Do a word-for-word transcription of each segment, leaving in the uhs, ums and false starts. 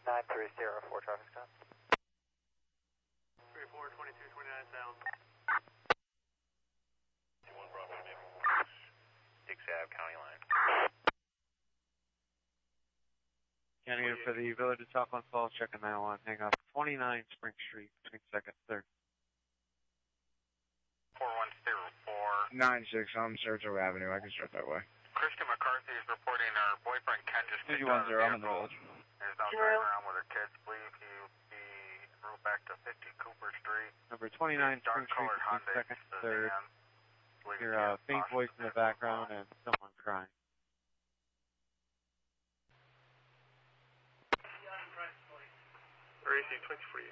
nine three zero four traffic stop. three four, twenty-two twenty-nine sound. one Bravo, Dix Ave, County Line. County in for the Village of Southland Falls, checking nine one, hang up twenty-nine Spring Street, between second and third. four one zero four. nine six on Saratoga Avenue, I can start that way. Christian McCarthy is reporting her boyfriend Ken just two one zero, I'm in the village. And is now driving around with her kids. Believe he will be en route back to fifty Cooper Street. Number twenty-nine Spring Street, between second and third. Your uh, faint voice in the background and someone crying. Racing twenty-three.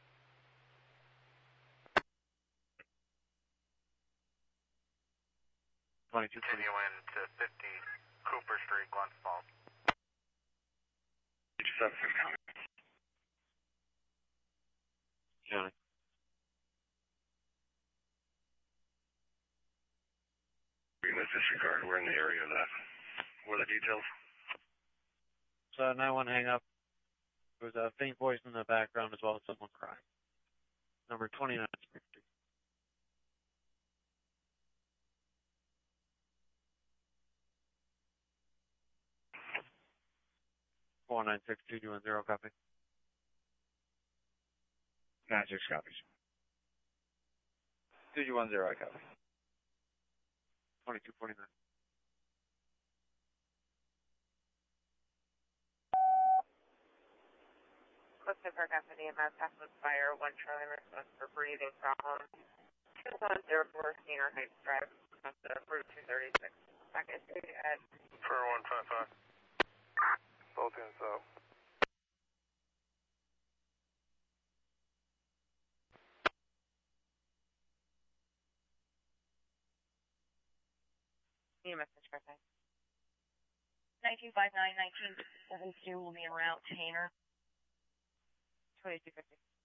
twenty-two Continuing to fifty Cooper Street, Glens Falls. County. Let's disregard. We're in the area of that. What are the details? So nine one hang up. There was a faint voice in the background as well as someone crying. Number twenty-nine Spring Street. four nine six two two one zero, copy. nine six copies. two two one zero, I copy. twenty-two forty-nine. Clifton Park Avenue, Mass Pathway Fire, one Charlie response for breathing problem. two one zero four, Senior Heights Drive, Route two thirty-six. Second Street at four one five five. Both units out. Need a message for that. nineteen five nine, nineteen seventy-two will be en route to Hainer. twenty-two fifty.